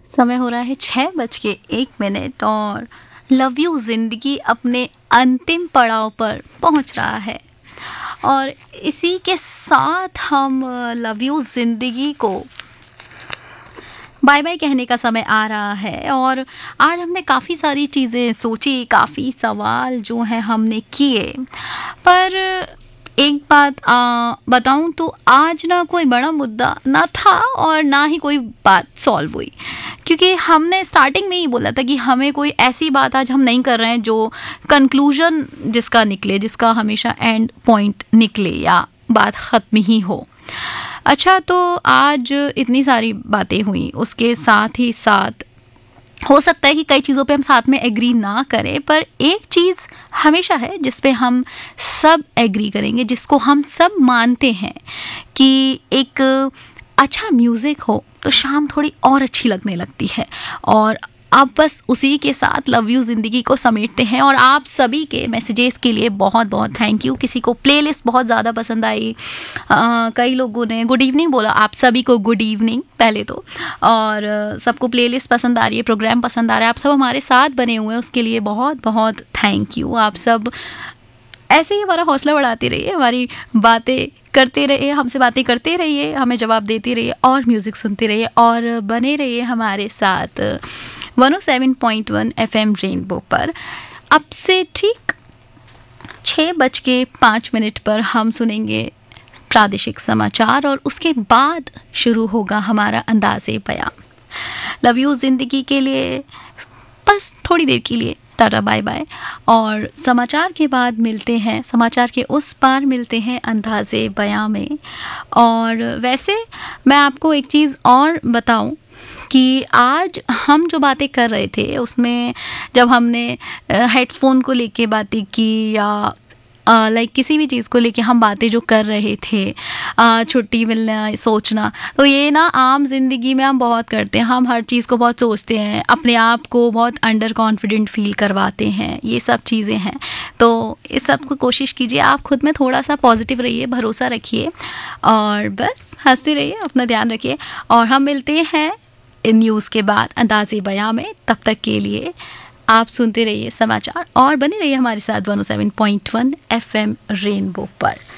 समय हो रहा है 6:01 और लव यू ज़िंदगी अपने अंतिम पड़ाव पर पहुंच रहा है। और इसी के साथ हम लव यू ज़िंदगी को बाय बाय कहने का समय आ रहा है। और आज हमने काफ़ी सारी चीज़ें सोची, काफ़ी सवाल जो हैं हमने किए, पर एक बात बताऊं तो आज ना कोई बड़ा मुद्दा ना था और ना ही कोई बात सॉल्व हुई, क्योंकि हमने स्टार्टिंग में ही बोला था कि हमें कोई ऐसी बात आज हम नहीं कर रहे हैं जो कंक्लूजन जिसका निकले, जिसका हमेशा एंड पॉइंट निकले या बात ख़त्म ही हो। अच्छा, तो आज इतनी सारी बातें हुई, उसके साथ ही साथ हो सकता है कि कई चीज़ों पे हम साथ में एग्री ना करें, पर एक चीज़ हमेशा है जिस पे हम सब एग्री करेंगे, जिसको हम सब मानते हैं कि एक अच्छा म्यूज़िक हो तो शाम थोड़ी और अच्छी लगने लगती है। और अब बस उसी के साथ लव यू ज़िंदगी को समेटते हैं। और आप सभी के मैसेजेस के लिए बहुत बहुत थैंक यू। किसी को प्लेलिस्ट बहुत ज़्यादा पसंद आई, कई लोगों ने गुड इवनिंग बोला, आप सभी को गुड इवनिंग पहले तो। और सबको प्लेलिस्ट पसंद आ रही है, प्रोग्राम पसंद आ रहा है, आप सब हमारे साथ बने हुए हैं, उसके लिए बहुत बहुत थैंक यू। आप सब ऐसे ही हमारा हौसला बढ़ाते रहिए, हमारी बातें करते रहिए, हमसे बातें करते रहिए, हमें जवाब देते रहिए और म्यूज़िक सुनते रहिए और बने रहिए हमारे साथ 107.1 FM रेनबो पर। अब से ठीक 6:05 पर हम सुनेंगे प्रादेशिक समाचार और उसके बाद शुरू होगा हमारा अंदाज़े बयां। लव यू ज़िंदगी के लिए बस थोड़ी देर के लिए टाटा बाय बाय, और समाचार के बाद मिलते हैं, समाचार के उस पार मिलते हैं अंदाज़े बयां में। और वैसे मैं आपको एक चीज़ और बताऊं कि आज हम जो बातें कर रहे थे उसमें जब हमने हेडफोन को लेके बातें की या लाइक किसी भी चीज़ को लेके हम बातें जो कर रहे थे, छुट्टी मिलना, सोचना, तो ये ना आम जिंदगी में हम बहुत करते हैं। हम हर चीज़ को बहुत सोचते हैं, अपने आप को बहुत अंडर कॉन्फिडेंट फील करवाते हैं, ये सब चीज़ें हैं। तो इस सब को कोशिश कीजिए, आप खुद में थोड़ा सा पॉजिटिव रहिए, भरोसा रखिए और बस हंसते रहिए, अपना ध्यान रखिए। और हम मिलते हैं इन न्यूज़ के बाद अंदाज़े बयां में। तब तक के लिए आप सुनते रहिए समाचार और बने रहिए हमारे साथ 107.1 FM रेनबो पर।